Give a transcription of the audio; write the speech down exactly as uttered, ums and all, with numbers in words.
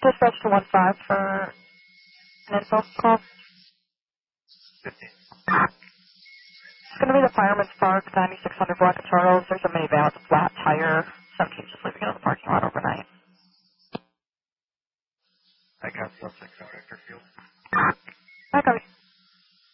Dispatch to one five for an info call. fifty. It's going to be the Fireman's Park, ninety-six hundred Block of Charles. There's a minivan with a flat tire. Somebody's just leaving it in the parking lot overnight. I got suspect on Victor Field.